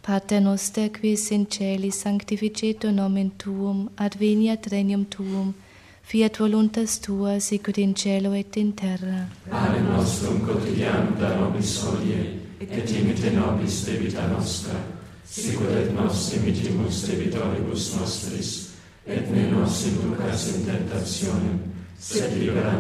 Pater noster, qui es in celis, sanctificetur nomen tuum, adveniat regnum tuum, fiat voluntas tua, sicut in cielo et in terra. Panem nostrum quotidianum da nobis hodie, et imite nobis debita nostra, sicut et nos imitimus debitoribus nostris, et ne nos inducas in tentationem, sed libera